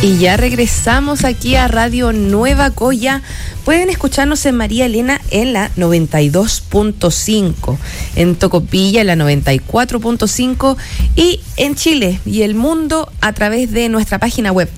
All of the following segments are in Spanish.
Y ya regresamos aquí a Radio Nueva Coya. Pueden escucharnos en María Elena en la 92.5, en Tocopilla en la 94.5 y en Chile y el mundo a través de nuestra página web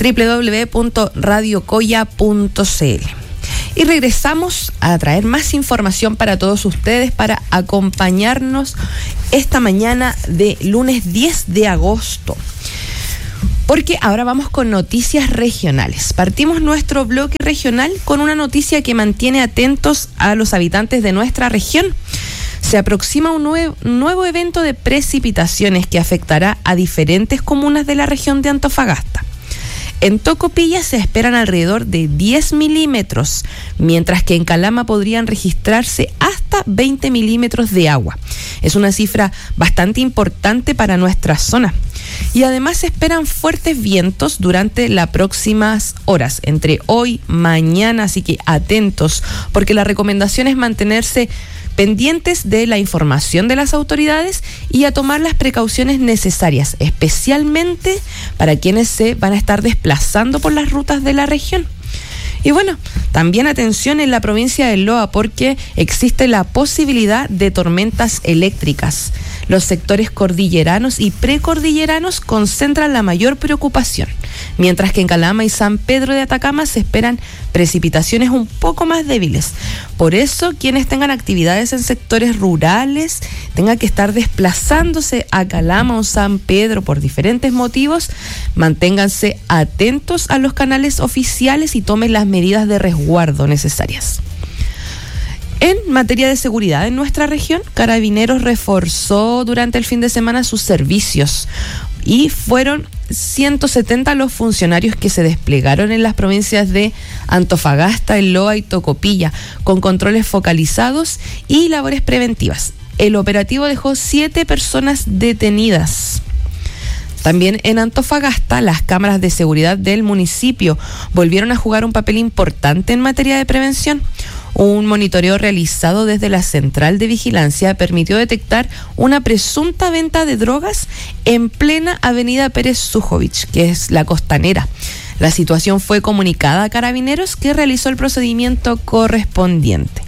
www.radiocoya.cl. Y regresamos a traer más información para todos ustedes, para acompañarnos esta mañana de lunes 10 de agosto. Porque ahora vamos con noticias regionales. Partimos nuestro bloque regional con una noticia que mantiene atentos a los habitantes de nuestra región. Se aproxima un nuevo evento de precipitaciones que afectará a diferentes comunas de la región de Antofagasta. En Tocopilla se esperan alrededor de 10 milímetros, mientras que en Calama podrían registrarse hasta 20 milímetros de agua. Es una cifra bastante importante para nuestra zona. Y además se esperan fuertes vientos durante las próximas horas, entre hoy, mañana, así que atentos, porque la recomendación es mantenerse pendientes de la información de las autoridades y a tomar las precauciones necesarias, especialmente para quienes se van a estar desplazando por las rutas de la región. Y bueno, también atención en la provincia de Loa porque existe la posibilidad de tormentas eléctricas. Los sectores cordilleranos y precordilleranos concentran la mayor preocupación, mientras que en Calama y San Pedro de Atacama se esperan precipitaciones un poco más débiles. Por eso, quienes tengan actividades en sectores rurales, tengan que estar desplazándose a Calama o San Pedro por diferentes motivos, manténganse atentos a los canales oficiales y tomen las medidas de resguardo necesarias. En materia de seguridad en nuestra región, Carabineros reforzó durante el fin de semana sus servicios y fueron 170 los funcionarios que se desplegaron en las provincias de Antofagasta, Loa y Tocopilla, con controles focalizados y labores preventivas. El operativo dejó 7 personas detenidas. También en Antofagasta, las cámaras de seguridad del municipio volvieron a jugar un papel importante en materia de prevención. Un monitoreo realizado desde la central de vigilancia permitió detectar una presunta venta de drogas en plena avenida Pérez Sujovich, que es la Costanera. La situación fue comunicada a Carabineros, que realizó el procedimiento correspondiente.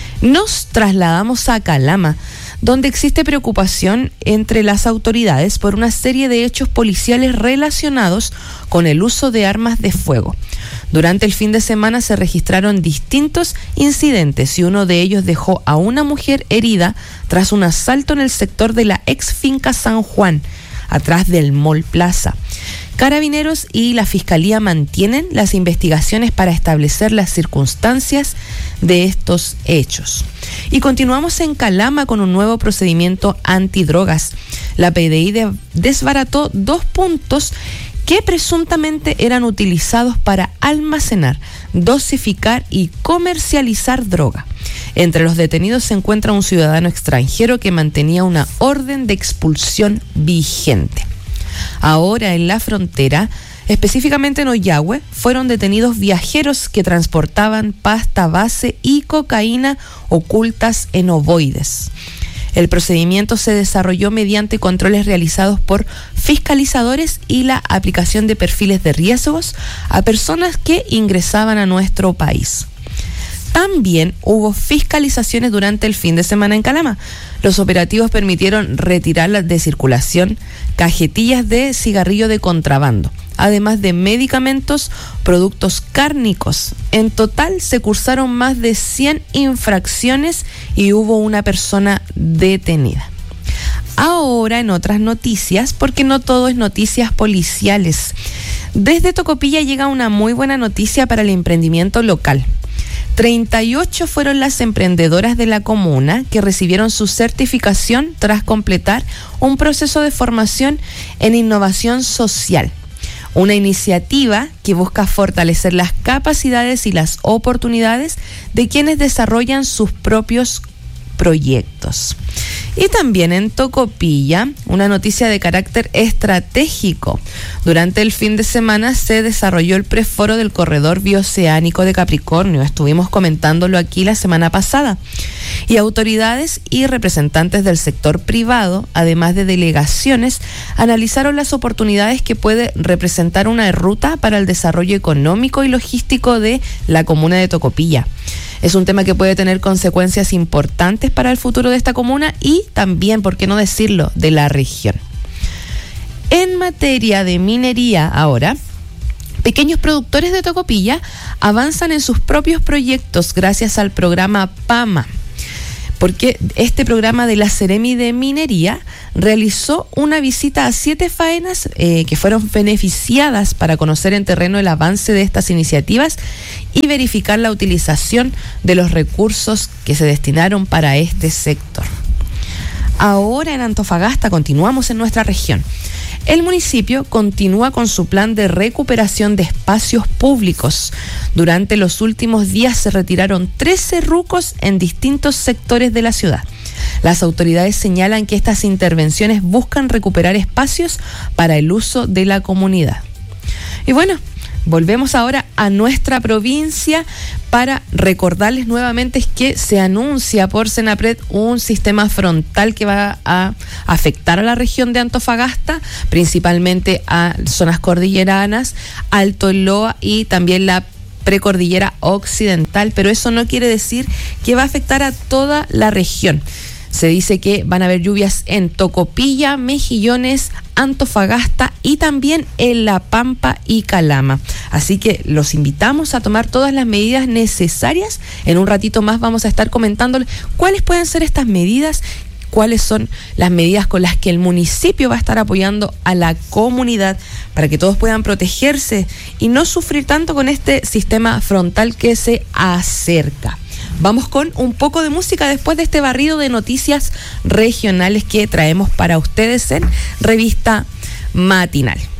Nos trasladamos a Calama, donde existe preocupación entre las autoridades por una serie de hechos policiales relacionados con el uso de armas de fuego. Durante el fin de semana se registraron distintos incidentes y uno de ellos dejó a una mujer herida tras un asalto en el sector de la ex finca San Juan, atrás del Mall Plaza. Carabineros y la Fiscalía mantienen las investigaciones para establecer las circunstancias de estos hechos. Y continuamos en Calama con un nuevo procedimiento antidrogas. La PDI desbarató 2 puntos que presuntamente eran utilizados para almacenar, dosificar y comercializar droga. Entre los detenidos se encuentra un ciudadano extranjero que mantenía una orden de expulsión vigente. Ahora en la frontera, específicamente en Ollagüe, fueron detenidos viajeros que transportaban pasta base y cocaína ocultas en ovoides. El procedimiento se desarrolló mediante controles realizados por fiscalizadores y la aplicación de perfiles de riesgos a personas que ingresaban a nuestro país. También hubo fiscalizaciones durante el fin de semana en Calama. Los operativos permitieron retirar de circulación cajetillas de cigarrillo de contrabando, además de medicamentos, productos cárnicos. En total se cursaron más de 100 infracciones y hubo una persona detenida. Ahora en otras noticias, porque no todo es noticias policiales. Desde Tocopilla llega una muy buena noticia para el emprendimiento local. 38 fueron las emprendedoras de la comuna que recibieron su certificación tras completar un proceso de formación en innovación social. Una iniciativa que busca fortalecer las capacidades y las oportunidades de quienes desarrollan sus propios proyectos. Y también en Tocopilla, una noticia de carácter estratégico. Durante el fin de semana se desarrolló el preforo del Corredor Bioceánico de Capricornio. Estuvimos comentándolo aquí la semana pasada. Y autoridades y representantes del sector privado, además de delegaciones, analizaron las oportunidades que puede representar una ruta para el desarrollo económico y logístico de la comuna de Tocopilla. Es un tema que puede tener consecuencias importantes para el futuro de esta comuna y también, por qué no decirlo, de la región. En materia de minería ahora, pequeños productores de Tocopilla avanzan en sus propios proyectos gracias al programa PAMA, porque este programa de la Seremi de Minería realizó una visita a 7 faenas que fueron beneficiadas para conocer en terreno el avance de estas iniciativas y verificar la utilización de los recursos que se destinaron para este sector. Ahora en Antofagasta continuamos en nuestra región. El municipio continúa con su plan de recuperación de espacios públicos. Durante los últimos días se retiraron 13 rucos en distintos sectores de la ciudad. Las autoridades señalan que estas intervenciones buscan recuperar espacios para el uso de la comunidad. Y bueno, volvemos ahora a nuestra provincia para recordarles nuevamente que se anuncia por Senapred un sistema frontal que va a afectar a la región de Antofagasta, principalmente a zonas cordilleranas, Alto Loa y también la precordillera occidental, pero eso no quiere decir que va a afectar a toda la región. Se dice que van a haber lluvias en Tocopilla, Mejillones, Antofagasta y también en La Pampa y Calama. Así que los invitamos a tomar todas las medidas necesarias. En un ratito más vamos a estar comentándoles cuáles pueden ser estas medidas, cuáles son las medidas con las que el municipio va a estar apoyando a la comunidad para que todos puedan protegerse y no sufrir tanto con este sistema frontal que se acerca. Vamos con un poco de música después de este barrido de noticias regionales que traemos para ustedes en Revista Matinal.